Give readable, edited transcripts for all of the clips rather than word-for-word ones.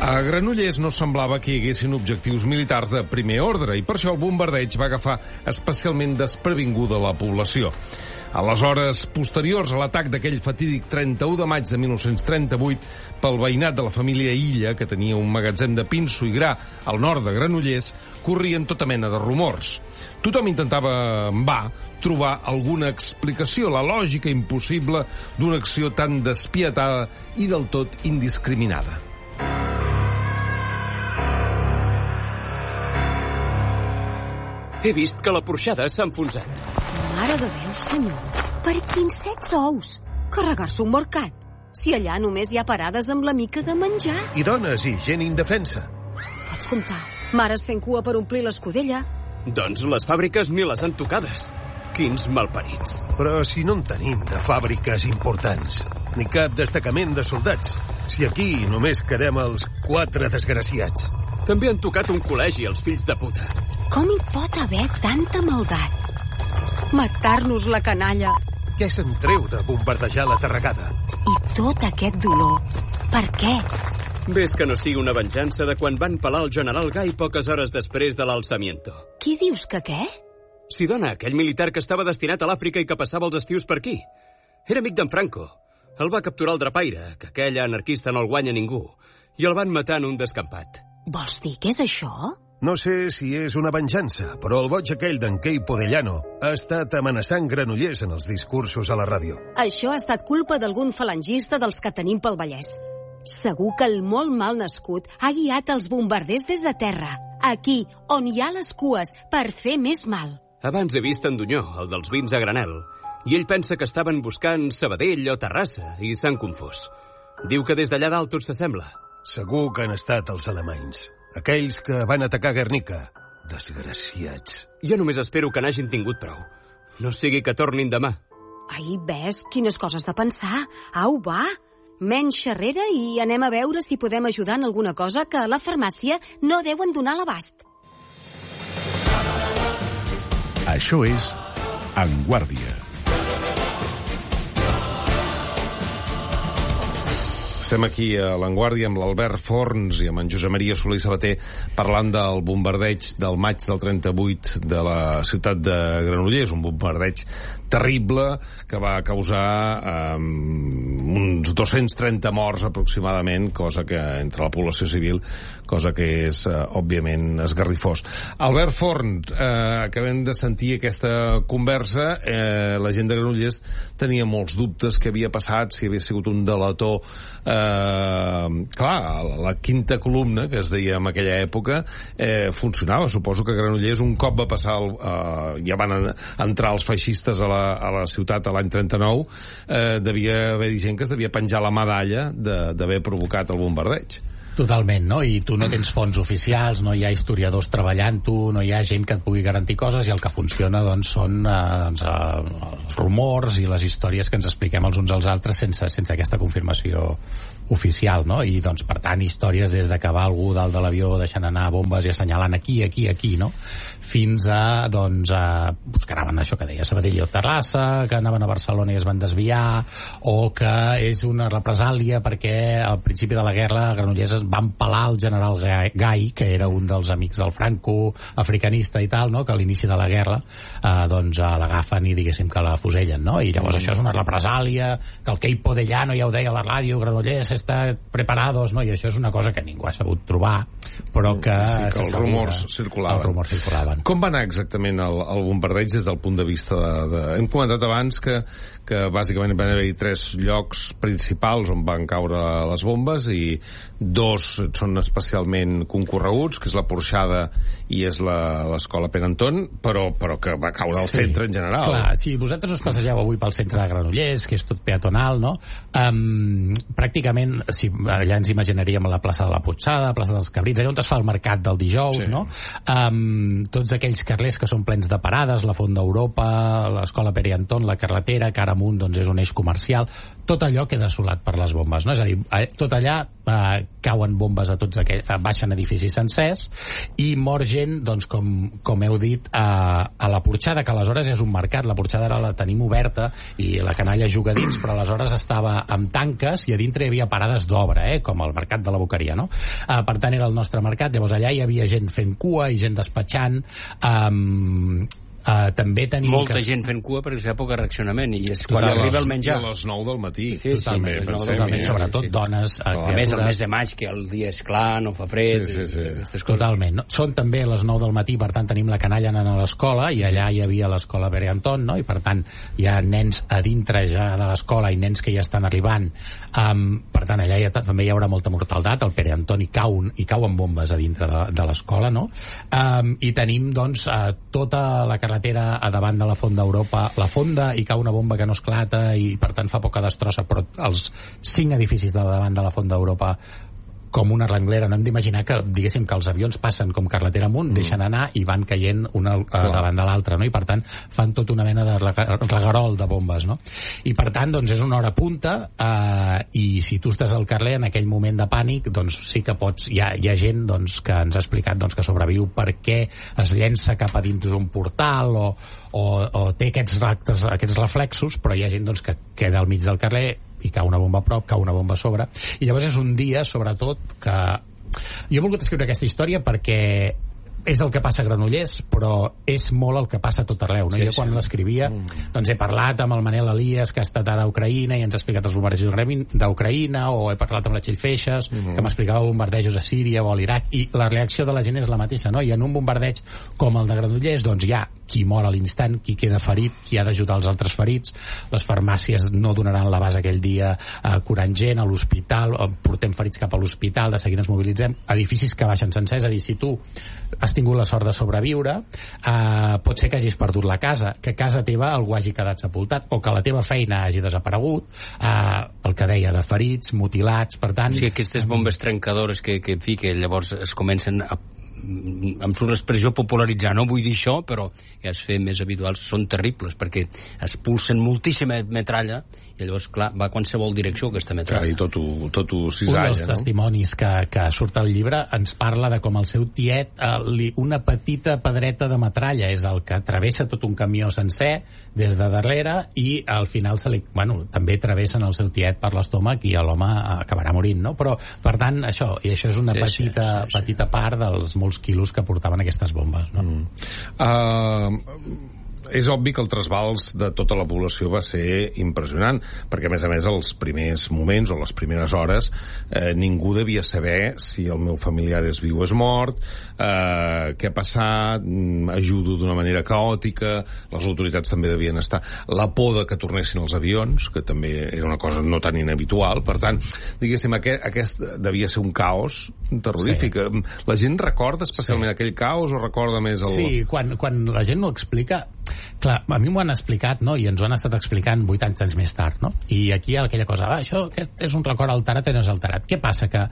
A Granollers no semblava que hi haguessin objectius militars de primer ordre i per això el bombardeig va agafar especialment desprevinguda la població. A les hores posteriors a l'atac d'aquell fatídic 31 de maig de 1938 pel veïnat de la família Illa, que tenia un magatzem de pinso i gra al nord de Granollers, corrien tota mena de rumors. Tothom intentava, en va, trobar alguna explicació, la lògica impossible d'una acció tan despietada i del tot indiscriminada. He vist que la porxada s'ha enfonsat. Mare de Déu, senyor, per quins 16 ous? Carregar-se un mercat. Si allà només hi ha parades amb la mica de menjar. I dones i gent indefensa. Pots comptar. Mares fent cua per omplir l'escudella. Doncs les fàbriques ni les han tocades. Quins malparits. Però si no en tenim de fàbriques importants, ni cap destacament de soldats. Si aquí només quedem els 4 desgraciats. També han tocat un col·legi, els fills de puta. Com hi pot haver tanta maldat? Matar-nos la canalla. Què se'n treu de bombardejar la Tarregada? I tot aquest dolor. Per què? Ves que no sigui una venjança de quan van pelar el general Gai poques hores després de l'alçamiento. Qui dius que què? Sí, dona, aquell militar que estava destinat a l'Àfrica i que passava els estius per aquí. Era amic d'en Franco. El va capturar el drapaire, que aquell anarquista no el guanya ningú, i el van matar en un descampat. Vols dir que és això? No sé si és una venjança, però el boig aquell d'en Kei Podellano ha estat amenaçant Granollers en els discursos a la ràdio. Això ha estat culpa d'algun falangista dels que tenim pel Vallès. Segur que el molt mal nascut ha guiat els bombarders des de terra, aquí, on hi ha les cues, per fer més mal. Abans he vist en Dunyó, el dels vins a granel, i ell pensa que estaven buscant Sabadell o Terrassa, i s'han confós. Diu que des d'allà dalt tot s'assembla. Segur que han estat els alemanys, aquells que van atacar Guernica. Desgraciats. Jo només espero que n'hagin tingut prou. No sigui que tornin demà. Ai, ves, quines coses de pensar. Au, va, menys xerrera i anem a veure si podem ajudar en alguna cosa que a la farmàcia no deuen donar l'abast. Això és En Guàrdia. Estem aquí a l'Enguàrdia amb l'Albert Forns i amb en Josep Maria Soler i Sabater parlant del bombardeig del maig del 38 de la ciutat de Granollers, un bombardeig terrible que va causar uns 230 morts aproximadament, cosa que entre la població civil, cosa que és òbviament esgarrifós. Albert Forns, acabem de sentir aquesta conversa, la gent de Granollers tenia molts dubtes què havia passat, si havia sigut un delator. Clar, la quinta columna que es deia en aquella època funcionava. Suposo que Granollers un cop va passar ja van entrar els feixistes a la ciutat l'any 39, devia haver-hi gent que es devia penjar la medalla d'haver provocat el bombardeig. Totalment, no? I tu no tens fonts oficials, no hi ha historiadors treballant-ho, no hi ha gent que et pugui garantir coses i el que funciona doncs, són els rumors i les històries que ens expliquem els uns als altres sense aquesta confirmació oficial, no? I doncs, per tant, històries des de que va algú dalt de l'avió deixant anar bombes i assenyalant aquí, no? Fins a, doncs, que anaven això que deia Sabadell o Terrassa, que anaven a Barcelona i es van desviar, o que és una represàlia perquè al principi de la guerra a Granollers van pelar el general Gai, que era un dels amics del Franco, africanista i tal, no? Que a l'inici de la guerra doncs l'agafen i diguéssim que la fusellen, no? I llavors això és una represàlia, que el Kei Podellano ja ho deia a la ràdio, Granollers està preparados, no? I això és una cosa que ningú ha sabut trobar, però que... Sí, que els rumors circulaven. Com va anar exactament el bombardeig des del punt de vista Hem comentat abans que bàsicament van haver-hi 3 llocs principals on van caure les bombes i 2 són especialment concorreguts, que és la Porxada i és l'escola Penantón, però que va caure al centre en general. Clar, si vosaltres us passegeu avui pel centre de Granollers, que és tot peatonal, no? Pràcticament, allà ens imaginaríem a la plaça de la Porxada, la plaça dels Cabrits, allà on es fa el mercat del dijous, sí. No? Tots aquells carrers que són plens de parades, la Font d'Europa, l'escola Pere Antón, la carretera, cara amunt, doncs és un eix comercial, tot allò queda assolat per les bombes, no? És a dir, tot allà cau cauen bombes a tots baixen edificis sencers, i mor gent, doncs, com heu dit, a la Porxada, que aleshores és un mercat. La Porxada ara la tenim oberta i la canalla juga dins, però aleshores estava amb tanques i a dintre hi havia parades d'obra, com el mercat de la Boqueria, no? Per tant, era el nostre mercat. Llavors allà hi havia gent fent cua i gent despatxant. També tenim molta gent fent cua perquè és època de reaccionament i és quan arriba el menjar. A les 9 del matí. Sí, totalment, sobretot dones. A més, el mes de maig, que el dia és clar, no fa fred. Sí. Totalment. Són també a les 9 del matí, per tant tenim la canalla anant a l'escola, i allà hi havia l'escola Pere Anton, no? I per tant hi ha nens a dintre ja de l'escola i nens que ja estan arribant. Per tant, allà també hi haurà molta mortaldat. El Pere Anton hi cauen bombes a dintre de l'escola, no? I tenim, doncs, tota la carretera a davant de la Font d'Europa, la fonda i cau una bomba que no esclata i per tant fa poca destrossa, però els 5 edificis de davant de la Font d'Europa com una renglera. No hem d'imaginar que, diguéssim, que els avions passen com carretera amunt, deixen anar i van caient una davant de l'altra, no? I per tant fan tota una mena de reguerol de bombes, no? I per tant, doncs, és una hora punta, i si tu estàs al carrer en aquell moment de pànic, doncs sí que pots... Hi ha gent, doncs, que ens ha explicat, doncs, que sobreviu perquè es llença cap a dins d'un portal o té aquests reflexos, però hi ha gent, doncs, que queda al mig del carrer i cau una bomba a prop, cau una bomba a sobre, i llavors és un dia, sobretot, que... Jo he volgut escriure aquesta història perquè és el que passa a Granollers, però és molt el que passa a tot arreu, no? Jo quan l'escrivia, doncs he parlat amb el Manel Elias, que ha estat ara a Ucraïna i ens ha explicat els bombardejos d'Ucraïna, o he parlat amb la Txell Feixes, que m'explicava bombardejos a Síria o a l'Iraq, i la reacció de la gent és la mateixa, no? I en un bombardeig com el de Granollers, doncs hi ha qui mor a l'instant, qui queda ferit, qui ha d'ajudar els altres ferits, les farmàcies no donaran l'abast aquell dia curant gent, a l'hospital, portem ferits cap a l'hospital, de seguida ens mobilitzem, edificis que baixen sencers, és a dir, si tu has tingut la sort de sobreviure, pot ser que hagis perdut la casa, que casa teva algú hagi quedat sepultat, o que la teva feina hagi desaparegut, el que deia de ferits, mutilats, per tant... O sigui, aquestes bombes trencadores que llavors es comencen a amb surt l'expressió popularitzar, no vull dir això, però ja es fa més habituals, són terribles, perquè expulsen moltíssima metralla i llavors, clar, va a qualsevol direcció aquesta metralla. I tot ho Un cisalla, dels testimonis que surt al llibre ens parla de com el seu tiet, una petita pedreta de metralla és el que travessa tot un camió sencer des de darrere i al final també travessen el seu tiet per l'estómac i l'home acabarà morint, no? Però, per tant, això és una petita part dels molts quilos que portaven aquestes bombes, no? És obvi que el trasbals de tota la població va ser impressionant, perquè a més els primers moments o les primeres hores ningú devia saber si el meu familiar és viu o és mort, què ha passat, ajudo d'una manera caòtica, les autoritats també devien estar, la por de que tornessin els avions, que també era una cosa no tan inhabitual, per tant, diguéssim, aquest devia ser un caos terrorífic. Sí. La gent recorda especialment aquell caos o recorda més el... Sí, quan la gent ho explica, clar, a mi m'ho han explicat, no? I ens ho han estat explicant 80 anys més tard, no? I aquí hi ha aquella cosa, aquest és un record alterat o no és alterat. Què passa? Que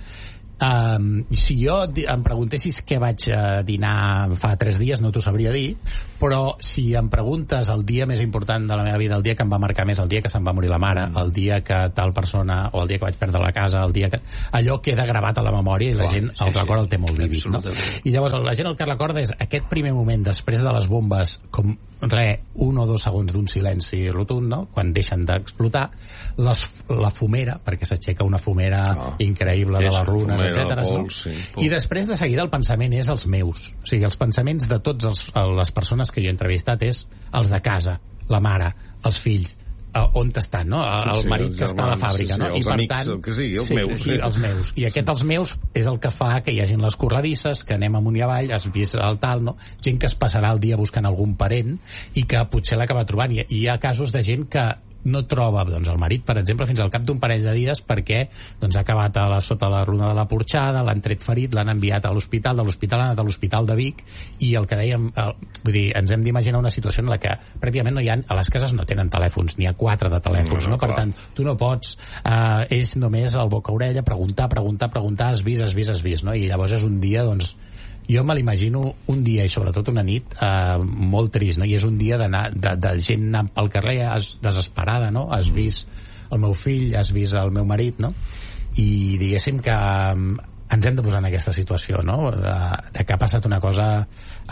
si jo em preguntessis què vaig dinar fa 3 dies no t'ho sabria dir, però si em preguntes el dia més important de la meva vida, el dia que em va marcar més, el dia que se'm va morir la mare, el dia que tal persona, o el dia que vaig perdre la casa, el dia que... allò queda gravat a la memòria i la gent el record el té molt vívid, no? I llavors la gent el que recorda és aquest primer moment després de les bombes, com 1 o 2 segons d'un silenci rotund, no? Quan deixen d'explotar, la fumera, perquè s'aixeca una fumera increïble de les runes, etcètera, no? I després de seguida el pensament és els meus, o sigui, els pensaments de totes les persones que jo he entrevistat és els de casa, la mare, els fills, on estan, no? El marit que està a la fàbrica, no? Els amics, el que sigui, els meus. Els meus. I els meus és el que fa que hi hagin les corredisses, que anem amunt i avall, has vist el tal, no? Gent que es passarà el dia buscant algun parent i que potser l'acaba trobant. I hi ha casos de gent que no troba, doncs, el marit, per exemple, fins al cap d'un parell de dies perquè doncs, ha acabat sota la runa de la Porxada, l'han tret ferit, l'han enviat a l'hospital, de l'hospital han anat a l'hospital de Vic, i el que dèiem, vull dir, ens hem d'imaginar una situació en la que pràcticament no hi ha, a les cases no tenen telèfons, n'hi ha 4 de telèfons, no? Per tant, tu no pots, és només el boca-orella, preguntar, has vist, no? I llavors és un dia, doncs, jo me l'imagino un dia i sobretot una nit molt trist, no? I és un dia d'anar de gent anant pel carrer desesperada, no? Has vist el meu fill, has vist el meu marit, no? I diguéssim que ens hem de posar en aquesta situació, no? De que ha passat una cosa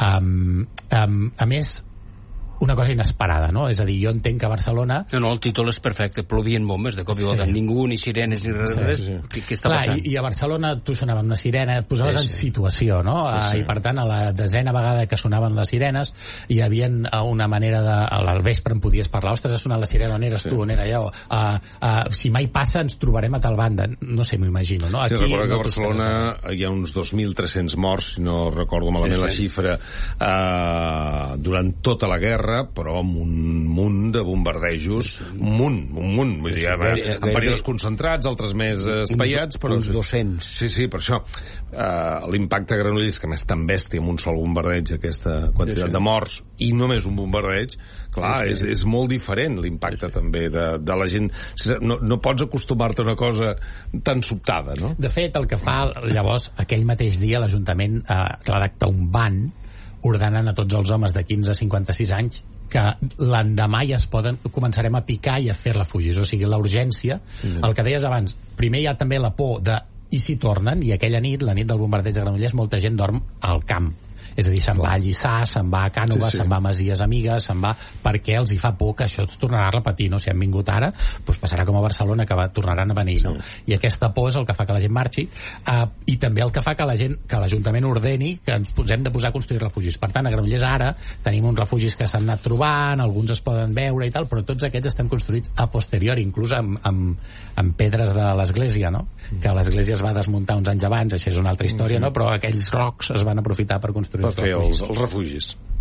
a més una cosa inesperada, no? És a dir, jo entenc que a Barcelona... No, el títol és perfecte, plovien bombes de cop i volta, ningú, ni sirenes, ni res. Què està passant? I a Barcelona tu sonaven una sirena, et posaves en situació, no? I per tant, a la desena vegada que sonaven les sirenes, hi havia una manera de... Al vespre em podies parlar, ostres, ha sonat la sirena, on eres tu, on era jo? Si mai passa, ens trobarem a tal banda. No sé, m'ho imagino, no? Sí, recordo que a Barcelona hi ha uns 2.300 morts, si no recordo malament la xifra, durant tota la guerra, però amb un munt de bombardejos, un munt, vull dir, en períodes concentrats, altres més espaiats, però... Uns 200. Sí, per això. L'impacte a Granollers, que a més tan bèstia amb un sol bombardeig, aquesta quantitat de morts, i només un bombardeig, clar, és molt diferent l'impacte també de la gent. No pots acostumar-te a una cosa tan sobtada, no? De fet, el que fa llavors, aquell mateix dia, l'Ajuntament redacta un ban ordenant a tots els homes de 15 a 56 anys que l'endemà ja començarem a picar i a fer refugis, o sigui, la urgència, el que deies abans, primer hi ha també la por de i si tornen, i aquella nit, la nit del bombardeig de Granollers, molta gent dorm al camp, és a dir, se'n va a Lliçà, se'n va a Cànoves, se'n va a Masies Amigues, se'n va perquè els hi fa por que això es tornarà a repetir, no? Si han vingut ara, doncs passarà com a Barcelona, que tornaran a venir, no? I aquesta por és el que fa que la gent marxi, i també el que fa que l'Ajuntament ordeni que ens hem de posar a construir refugis. Per tant, a Granollers ara tenim uns refugis que s'han anat trobant, alguns es poden veure i tal, però tots aquests estan construïts a posteriori, inclús amb pedres de l'església, no? Que l'església es va desmuntar uns anys abans, això és una altra història, no? Però aquells rocs es van aprofitar per construir per fer els refugis.